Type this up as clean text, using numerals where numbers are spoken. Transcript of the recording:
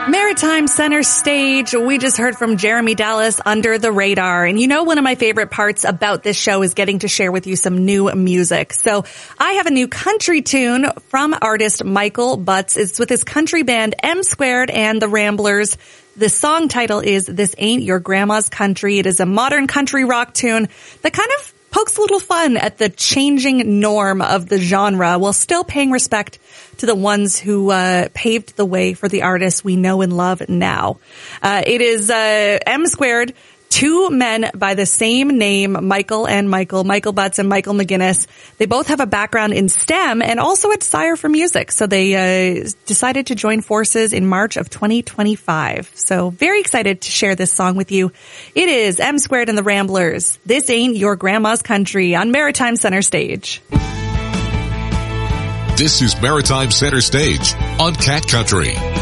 Maritime Center Stage. We just heard from Jeremy Dallas, Under the Radar. And you know, one of my favorite parts about this show is getting to share with you some new music. So I have a new country tune from artist Michael Butts. It's with his country band M Squared and the Ramblers. The song title is This Ain't Your Grandma's Country. It is a modern country rock tune that kind of pokes a little fun at the changing norm of the genre while still paying respect to the ones who paved the way for the artists we know and love now. It is M Squared, two men by the same name, Michael Butts and Michael McGinnis. They both have a background in STEM and also at Sire for Music. So they decided to join forces in March of 2025. So very excited to share this song with you. It is M Squared and the Ramblers. This Ain't Your Grandma's Country on Maritime Center Stage. This is Maritime Center Stage on Cat Country.